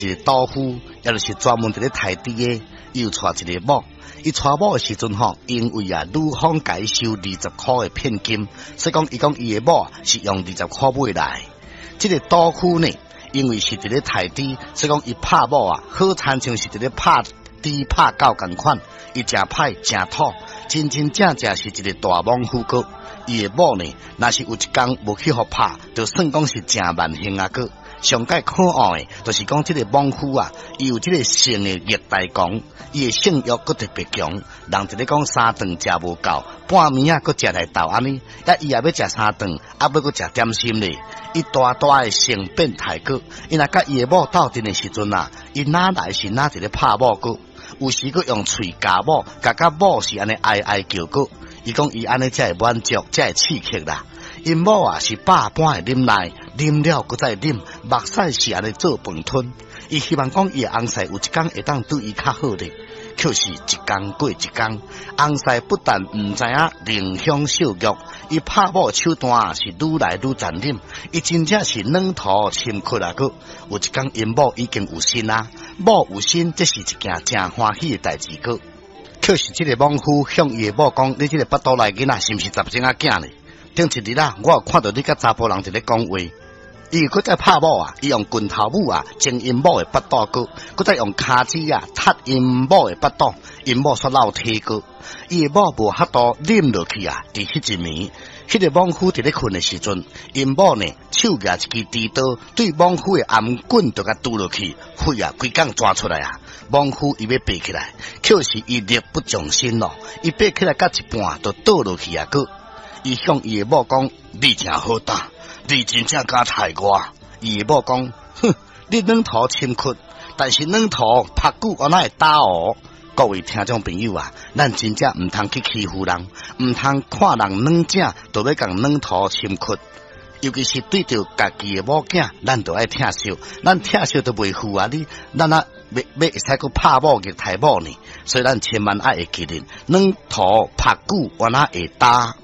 一个刀夫，也就是专门伫咧台猪的，又带一个某。伊带某的时阵吼，因为女方改收20块的骗金，所以讲伊讲伊的某是用20块买来。这个刀夫呢，因为是伫咧台猪，所以讲伊拍某好亲像是伫咧拍猪拍狗共款，伊真歹真土，真正是一个大莽夫哥。伊的某呢，若是有一天无去互拍，就算讲是真万幸哥。上界可爱的，就是讲这个莽夫伊有这个性的虐待狂，伊的性欲佫特别强，人一咧讲三顿食无够，半暝佫食来斗安尼，伊也要食三顿，要佫食点心咧。伊大的性变态哥，伊若甲伊的某斗阵的时阵伊哪来是哪伫咧拍某哥，有时佫用喙夹某，夹某是安尼哀叫哥。伊讲伊安尼才会满足，才会刺激啦。因某是百般的啉奶，啉了佫再啉，目屎是安尼做饭吞。伊希望讲伊的翁婿有一天会当对伊较好咧，却是一天过一天。翁婿不但毋知影怜香惜玉，伊拍某手段是愈来愈残忍，伊真正是软土深窟个。有一天因某已经有心某有心，这是一件真欢喜的代志个。却是这个莽夫向伊的某讲：“你这个腹肚内囡仔是毋是10种仔囝呢？”顶一日我有看到你甲查甫人伫咧讲话，伊佫再拍某伊用拳头母将因某的腹肚个，佫再用骹子踢因某的腹肚，因某煞老体个，伊的某无法度啉落去伫迄一暝，迄个莽夫伫咧困的时阵，因某呢手举一支猪刀，对莽夫的颔棍就甲拄落去，血规gang抓出来莽夫伊要爬起来，却是伊力不从心咯，伊爬起来甲一半就倒落去个。伊向伊的某讲：“你真好打，你真正敢害我。”伊的某讲：“哼，你软土深窟，但是软土拍久我哪会打哦？”各位听众朋友咱真正毋通去欺负人，毋通看人软正就要讲软土深窟。尤其是对着家己的某囝，咱就爱疼惜，咱疼惜都袂负你，咱要会使去拍某虐待某呢，所以咱千万爱会记得，软土拍久我哪会打。